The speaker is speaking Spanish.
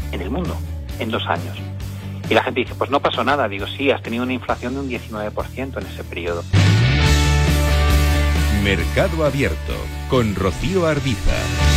en el mundo en 2 años. Y la gente dice, pues no pasó nada. Digo, sí, has tenido una inflación de un 19% en ese periodo. Mercado Abierto con Rocío Arbiza.